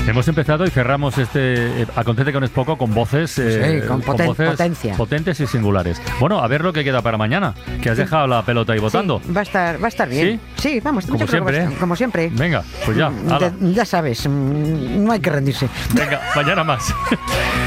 Hemos empezado y cerramos Acontece que no es poco con voces, con voces potencia. potentes y singulares. Bueno, a ver lo que queda para mañana, que has dejado la pelota ahí votando. Sí, va a estar bien. Sí, vamos, como yo creo que siempre. va a estar, como siempre. Venga, pues ya. Ya sabes, no hay que rendirse. Venga, mañana más.